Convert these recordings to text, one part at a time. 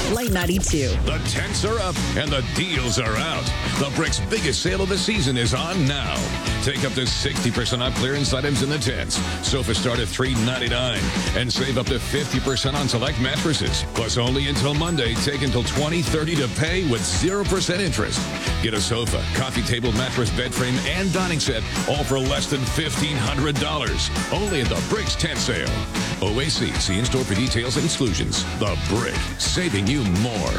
Light 92. The tents are up and the deals are out. The Brick's biggest sale of the season is on now. Take up to 60% off clearance items in the tents. Sofas start at $399 and save up to 50% on select mattresses. Plus, only until Monday, take until 2030 to pay with 0% interest. Get a sofa, coffee table, mattress, bed frame, and dining set, all for less than $1,500. Only at the Brick's tent sale. OAC, see in-store for details and exclusions. The Brick, saving you more.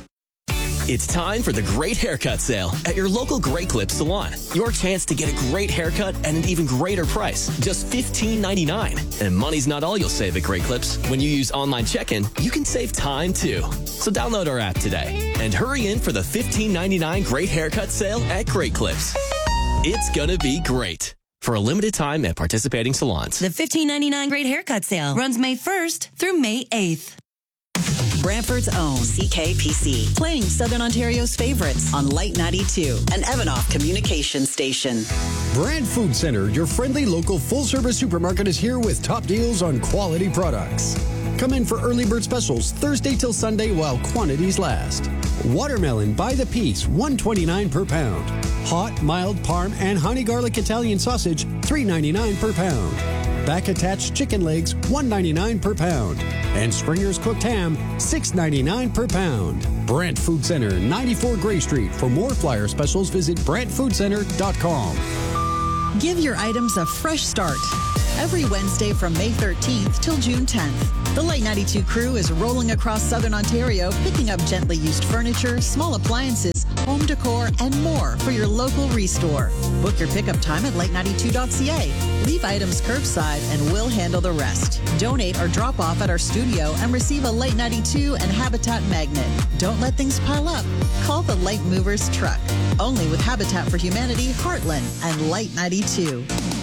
It's time for the Great Haircut Sale at your local Great Clips salon. Your chance to get a great haircut at an even greater price, just $15.99. And money's not all you'll save at Great Clips. When you use online check-in, you can save time too. So download our app today and hurry in for the $15.99 Great Haircut Sale at Great Clips. It's gonna be great. For a limited time at participating salons. The $15.99 Great Haircut Sale runs May 1st through May 8th. Brantford's own CKPC, playing Southern Ontario's favorites on Light 92, an Evanoff communication station. Brand Food Center, your friendly local full-service supermarket, is here with top deals on quality products. Come in for early bird specials Thursday till Sunday while quantities last. Watermelon by the piece, $1.29 per pound. Hot, mild parm and honey garlic Italian sausage, $3.99 per pound. Back attached chicken legs, $1.99 per pound. And Springer's cooked ham, $6.99 per pound. Brant Food Center, 94 Gray Street. For more flyer specials, visit BrantFoodCenter.com. Give your items a fresh start. Every Wednesday from May 13th till June 10th. The Light 92 crew is rolling across Southern Ontario, picking up gently used furniture, small appliances, home decor, and more for your local restore. Book your pickup time at light92.ca. Leave items curbside and we'll handle the rest. Donate or drop off at our studio and receive a Light 92 and Habitat magnet. Don't let things pile up. Call the Light Movers truck. Only with Habitat for Humanity, Heartland, and Light 92.